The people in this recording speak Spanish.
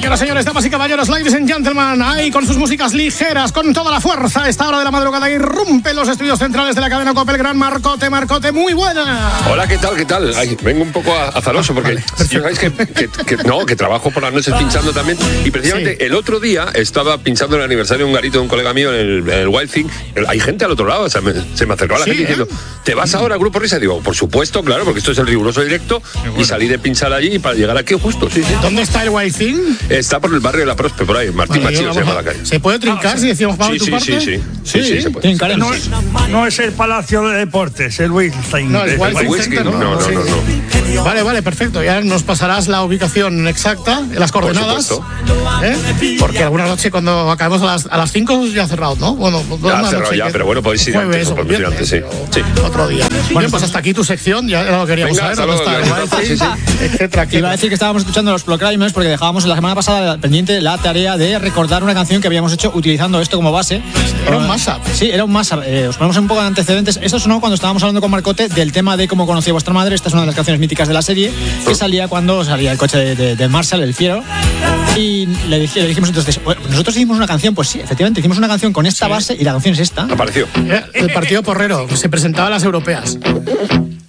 Señoras, señores, damas y caballeros, ladies and gentlemen, ahí con sus músicas ligeras, con toda la fuerza, a esta hora de la madrugada irrumpe los estudios centrales de la cadena COPE, el gran Marcote. Marcote, muy buena. Hola, ¿qué tal? ¿Qué tal? Ay, vengo un poco azaroso porque yo sabéis que trabajo por las noches pinchando también, y precisamente el otro día estaba pinchando el aniversario de un garito de un colega mío en el Wild Thing. Hay gente al otro lado, o sea, se me acercó a la gente diciendo, ¿te vas ahora a Grupo Risa? Digo, por supuesto, claro, porque esto es el riguroso directo, y salí de pinchar allí para llegar aquí justo, sí. ¿Dónde está el Wild Thing? Está por el barrio de La Prospe, por ahí, Martín Machín se llama la calle. ¿Se puede trincar si decimos vamos tu parte? Sí, se puede. Trincar no es el Palacio de Deportes, el Wittgenstein. No, el Whisky, no. Vale, perfecto. Ya nos pasarás la ubicación exacta, las coordenadas. Porque alguna noche cuando acabemos a las 5 ya ha cerrado, ¿no? Bueno, ya ha cerrado ya, pero bueno, podéis ir antes. Sí. Otro día. Bueno, pues hasta aquí tu sección, ya lo queríamos saber. ¿Dónde está? Etcétera. Iba a decir que estábamos escuchando los Proclaimers porque dejábamos la semana pasada pendiente la tarea de recordar una canción que habíamos hecho utilizando esto como base. Era un mashup. Sí, era un mashup. Os ponemos un poco de antecedentes. Esto sonó cuando estábamos hablando con Marcote del tema de cómo conocía vuestra madre. Esta es una de las canciones míticas de la serie que salía cuando salía el coche de Marshall, el fiero. Y le dijimos entonces, bueno, nosotros hicimos una canción, pues sí, efectivamente, hicimos una canción con esta base y la canción es esta. Apareció. El partido porrero, que se presentaba a las europeas.